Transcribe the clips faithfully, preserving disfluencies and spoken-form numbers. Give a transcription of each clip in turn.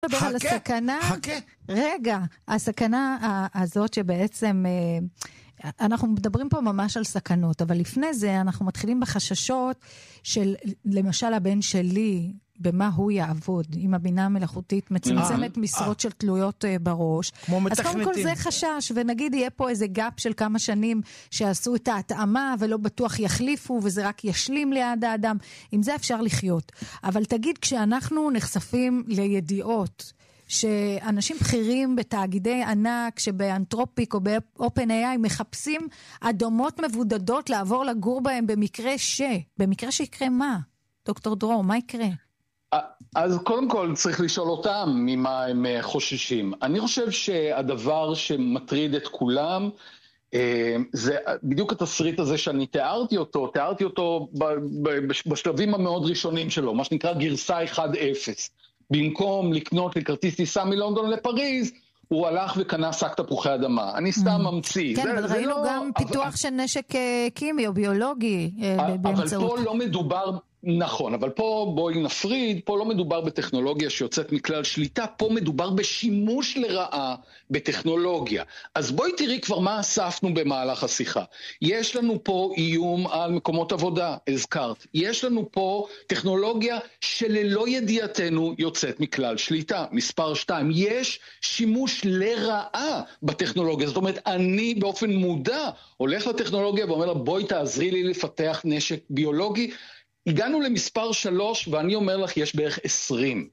חכה, על הסכנה, חכה. רגע, הסכנה הזאת שבעצם, אנחנו מדברים פה ממש על סכנות, אבל לפני זה אנחנו מתחילים בחששות של, למשל הבן שלי, במה הוא יעבוד, עם הבינה המלאכותית מצמצמת משרות של תלויות בראש. אז קודם כל זה חשש, ונגיד יהיה פה איזה גאפ של כמה שנים שעשו את ההתאמה, ולא בטוח יחליפו, וזה רק ישלים ליד האדם. עם זה אפשר לחיות. אבל תגיד, כשאנחנו נחשפים לידיעות, שאנשים בכירים בתאגידי ענק, שבאנתרופיק או ב-OpenAI מחפשים אדומות מבודדות לעבור לגור בהם במקרה ש... במקרה שיקרה מה? דוקטור דרור, מה יקרה? אז קודם כל צריך לשאול אותם ממה הם חוששים. אני חושב שהדבר שמטריד את כולם, זה בדיוק התסריט הזה שאני תיארתי אותו, תיארתי אותו בשלבים המאוד ראשונים שלו, מה שנקרא גרסה אחד אפס. במקום לקנות לכרטיס טיסה מלונדון לפריז, הוא הלך וקנה שק תפוחי אדמה. אני סתם ממציא. כן, אבל ראינו גם פיתוח של נשק קימי או ביולוגי באמצעות. אבל פה לא מדובר... נכון, אבל פה בואי נפריד, פה לא מדובר בטכנולוגיה שיוצאת מכלל שליטה, פה מדובר בשימוש לרעה בטכנולוגיה. אז בואי תראי כבר מה אספנו במהלך השיחה. יש לנו פה איום על מקומות עבודה, הזכרת. יש לנו פה טכנולוגיה שללא ידיעתנו יוצאת מכלל שליטה. מספר שתיים, יש שימוש לרעה בטכנולוגיה. זאת אומרת, אני באופן מודע הולך לטכנולוגיה ואומר לה, בואי תעזרי לי לפתח נשק ביולוגי, הגענו למספר שלוש, ואני אומר לך, יש בערך עשרים.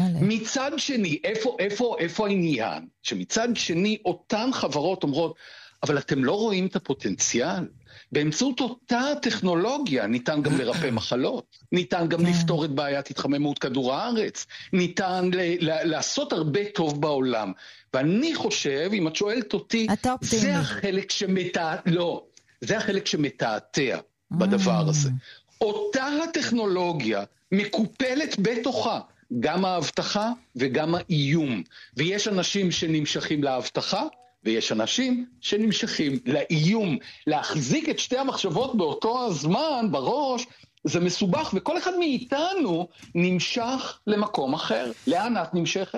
מצד שני, איפה, איפה, איפה העניין? שמצד שני, אותן חברות אומרות, אבל אתם לא רואים את הפוטנציאל. באמצעות אותה טכנולוגיה ניתן גם לרפא מחלות, ניתן גם לפתור את בעיית התחממות כדור הארץ, ניתן ל- ל- לעשות הרבה טוב בעולם. ואני חושב, אם את שואלת אותי, זה החלק שמתע... לא, זה החלק שמתעתע בדבר הזה. אותה הטכנולוגיה מקופלת בתוכה, גם ההבטחה וגם האיום. ויש אנשים שנמשכים להבטחה, ויש אנשים שנמשכים לאיום. להחזיק את שתי המחשבות באותו הזמן, בראש, זה מסובך, וכל אחד מאיתנו נמשך למקום אחר. לאן את נמשכת?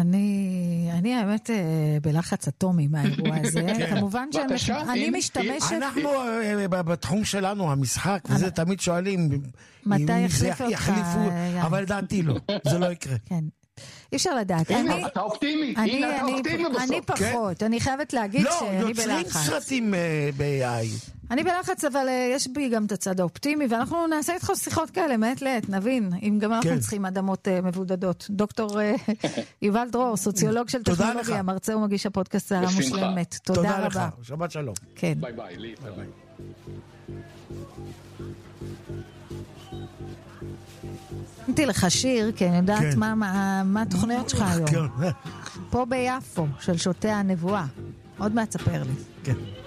אני, אני האמת בלחץ אטומי מהאירוע הזה. כמובן שאני משתמשת... אנחנו בתחום שלנו, המשחק, וזה תמיד שואלים... מתי יחליף אותך? יחליפו, אבל דעתי לא, זה לא יקרה. כן. אי אפשר לדעת. הנה, אתה אופטימי. הנה, אתה אופטימי בסוף. אני פחות. אני חייבת להגיד שאני בלחץ. לא, יוצרים סרטים ב-איי איי. אני בלחץ, אבל יש בי גם את הצד האופטימי, ואנחנו נעשה איתך שיחות כאלה, מעט לעת, נבין, אם גם אנחנו צריכים אדמות מבודדות. דוקטור יובל דרור, סוציולוג של טכנולוגיה, מרצה ומגיש הפודקאסט המושלמת. תודה רבה. תודה לך, שבת שלום. כן. ביי ביי, לי. ביי ביי. נתתי לך שיר, כי אני יודעת מה התוכניות שלך היום. פה ביפו, של שוטי הנבואה. עוד מעט ספר לי. כן.